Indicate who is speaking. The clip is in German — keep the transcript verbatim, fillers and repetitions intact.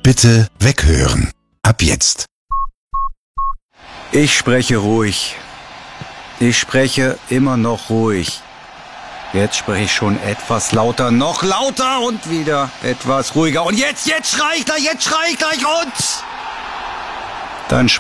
Speaker 1: Bitte weghören. Ab jetzt.
Speaker 2: Ich spreche ruhig. Ich spreche immer noch ruhig. Jetzt spreche ich schon etwas lauter, noch lauter und wieder etwas ruhiger. Und jetzt, jetzt schrei ich gleich, jetzt schrei ich gleich und... Dann